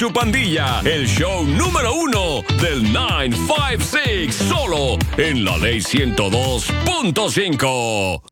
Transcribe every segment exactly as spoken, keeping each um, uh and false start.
su pandilla, el show número uno del nueve cinco seis, solo en la Ley ciento dos punto cinco.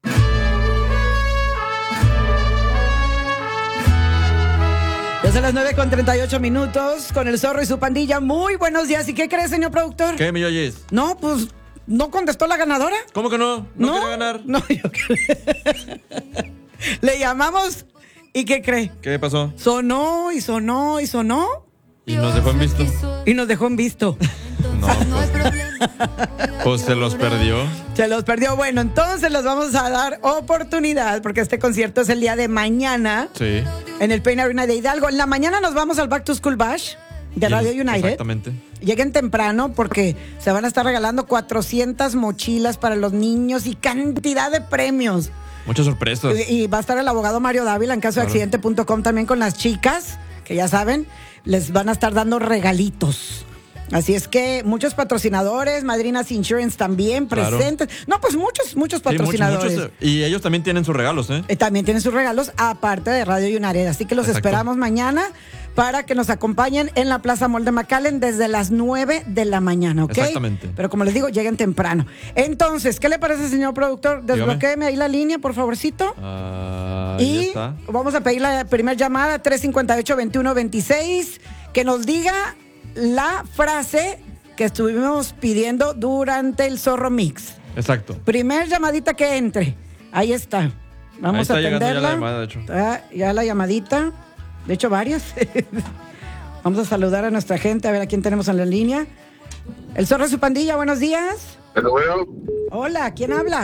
Ya son las nueve con treinta y ocho minutos con el Zorro y su pandilla. Muy buenos días. ¿Y qué crees, señor productor? ¿Qué, mi oyes? No, pues, ¿no contestó la ganadora? ¿Cómo que no? ¿No, ¿No? quiere ganar? No, yo creo. Le llamamos y ¿qué cree? ¿Qué pasó? Sonó y sonó y sonó. Y nos dejó en visto. Y nos dejó en visto. No, pues, pues se los perdió. Se los perdió. Bueno, entonces les vamos a dar oportunidad porque este concierto es el día de mañana. Sí. En el Pain Arena de Hidalgo. En la mañana nos vamos al Back to School Bash de Radio United. Exactamente. Lleguen temprano porque se van a estar regalando cuatrocientas mochilas para los niños y cantidad de premios. Muchas sorpresas. Y, y va a estar el abogado Mario Dávila en caso de accidente punto com también con las chicas, que ya saben, les van a estar dando regalitos. Así es que muchos patrocinadores, Madrinas Insurance también Claro. presentes. No, pues muchos, muchos patrocinadores. Sí, muchos, muchos, y ellos también tienen sus regalos, ¿eh? Eh, También tienen sus regalos, aparte de Radio United. Así que los Exacto. esperamos mañana para que nos acompañen en la Plaza Mall de McAllen desde las nueve de la mañana, ¿ok? Exactamente. Pero como les digo, lleguen temprano. Entonces, ¿qué le parece, señor productor? Dígame. Desbloquéeme ahí la línea, por favorcito. Ah, ya Y está. vamos a pedir la primera llamada, tres cinco ocho, veintiuno veintiséis, que nos diga la frase que estuvimos pidiendo durante el Zorro Mix. Exacto. Primer llamadita que entre. Ahí está. Vamos Ahí está a llegando ya atenderla. la llamada, de hecho. Está ya la llamadita. De hecho, varias. Vamos a saludar a nuestra gente, a ver a quién tenemos en la línea. El Zorro y su pandilla, buenos días. Pero bueno, Hola, ¿quién habla?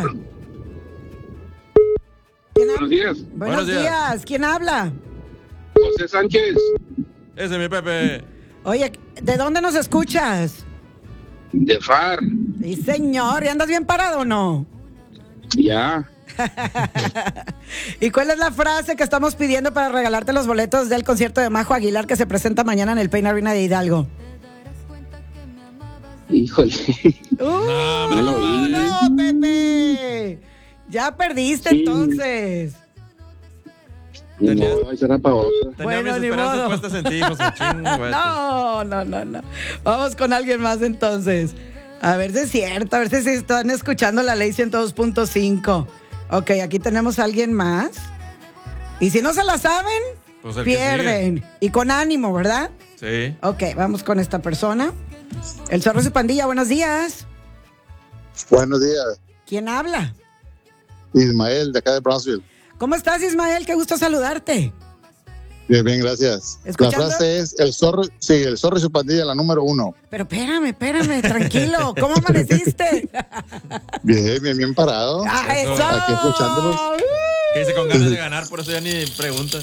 ¿Quién buenos habla? días. Buenos, Buenos días. días. ¿Quién habla? José Sánchez, Ese es mi Pepe. Oye, ¿de dónde nos escuchas? de F A R. Sí, señor. ¿Y andas bien parado o no? Ya. ¿Y cuál es la frase que estamos pidiendo para regalarte los boletos del concierto de Majo Aguilar que se presenta mañana en el Pain Arena de Hidalgo? Híjole. ¡Uh! No lo oí. ¡No, Pepe! Ya perdiste Sí. entonces. Ni Tenías- modo, ahí será para otra. Tenía Bueno, mis ni esperanzas modo. puestas en ti, José. Chingo, güey. No, no, no, no. Vamos con alguien más entonces. A ver si es cierto, a ver si se están escuchando la Ley ciento dos punto cinco. Ok, aquí tenemos a alguien más. Y si no se la saben, Pues el que pierden. Y con ánimo, ¿verdad? Sí. Ok, vamos con esta persona. El Zorro y su pandilla, buenos días. Buenos días, ¿Quién habla? Ismael, de acá de Brownsville. ¿Cómo estás, Ismael? Qué gusto saludarte. Bien, bien, gracias. ¿Escuchando? La frase es el zorro, sí, el zorro y su pandilla, la número uno. Pero espérame, espérame, tranquilo. ¿Cómo amaneciste? Bien, bien, bien parado. ¡Ah, Eso. eso! Aquí escuchándolos. Que dice con ganas de ganar, por eso ya ni pregunta.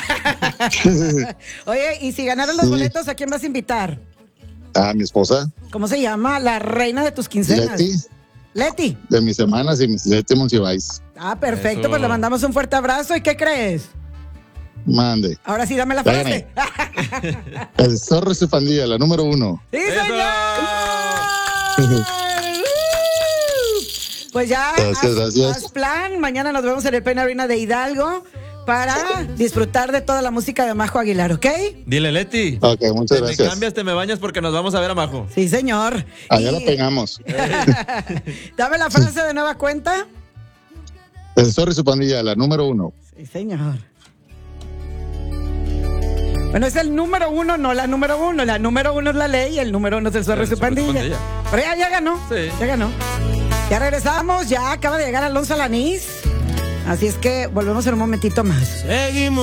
Oye, y si ganaron los Sí. boletos, ¿a quién vas a invitar? A mi esposa, ¿Cómo se llama? La reina de tus quincenas. Leti, Leti. de mis hermanas y mis Leti Monsiváis. Ah, perfecto, Eso. pues le mandamos un fuerte abrazo. ¿Y qué crees? Mande. Ahora sí, dame la Ya frase. El zorro y su pandilla, la número uno. ¡Sí, ¡Eso! señor! Pues ya, Gracias, haz, gracias. haz plan. Mañana nos vemos en el Pain Arena de Hidalgo para disfrutar de toda la música de Majo Aguilar, ¿ok? Dile, Leti. Ok, muchas Te me gracias. cambias, te me bañas porque nos vamos a ver a Majo. Sí, señor. Allá Y- la pegamos. Dame la frase de nueva cuenta. El zorro y su pandilla, la número uno. Sí, señor. Bueno, es el número uno, no la número uno. La número uno es la ley y el número uno es el Zorro y su El Zorro y su pandilla. pandilla. Pero ya, ya ganó. Sí. Ya ganó. Ya regresamos, ya acaba de llegar Alonso Alanís. Así es que volvemos en un momentito más. Seguimos.